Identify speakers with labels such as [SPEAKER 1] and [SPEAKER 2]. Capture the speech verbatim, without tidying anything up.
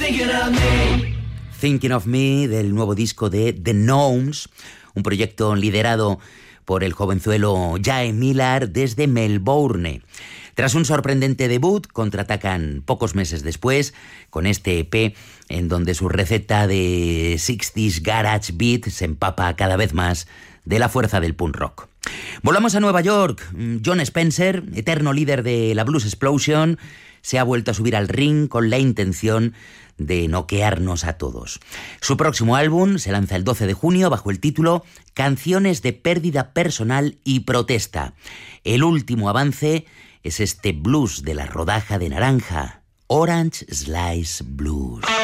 [SPEAKER 1] thinking of me.
[SPEAKER 2] Thinking of Me, del nuevo disco de The Gnomes, un proyecto liderado por el jovenzuelo Jae Millar desde Melbourne. Tras un sorprendente debut, contraatacan pocos meses después con este E P en donde su receta de sesenta garage beat se empapa cada vez más de la fuerza del punk rock. Volamos a Nueva York. Jon Spencer, eterno líder de la Blues Explosion, se ha vuelto a subir al ring con la intención de noquearnos a todos. Su próximo álbum se lanza el doce de junio bajo el título Canciones de pérdida personal y protesta. El último avance es este blues de la rodaja de naranja, Orange Slice Blues.